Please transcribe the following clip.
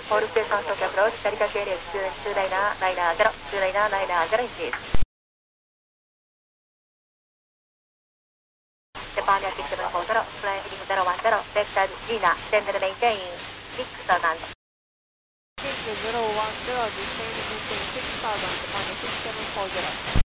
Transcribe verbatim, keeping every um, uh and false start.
All station stop approach, Narita K L two nine nine zero, two nine nine zero inches. Japan Yankee seven four zero, flying zero one zero, vector Gina, send and maintain six thousand. zero one zero, descend and maintain six thousand, Japan Yankee seven four zero.